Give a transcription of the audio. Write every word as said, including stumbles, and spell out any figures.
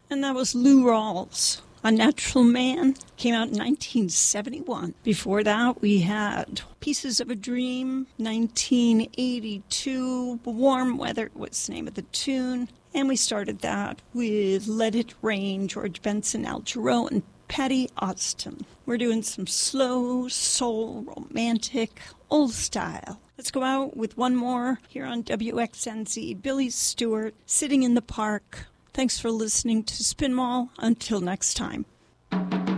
And that was Lou Rawls. Unnatural Man came out in nineteen seventy-one. Before that, we had Pieces of a Dream, nineteen eighty-two. Warm Weather was the name of the tune. And we started that with Let It Rain, George Benson, Al Jarreau, and Patty Austin. We're doing some slow, soul, romantic, old style. Let's go out with one more here on W X N Z. Billy Stewart, Sitting in the Park. Thanks for listening to Spin Mall. Until next time.